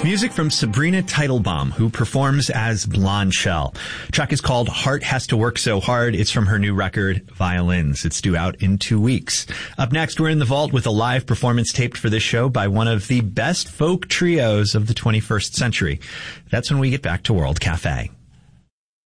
Music from Sabrina Teitelbaum, who performs as Blonde Shell. Track is called Heart Has to Work So Hard. It's from her new record, Violins. It's due out in 2 weeks. Up next, we're in the vault with a live performance taped for this show by one of the best folk trios of the 21st century. That's when we get back to World Cafe.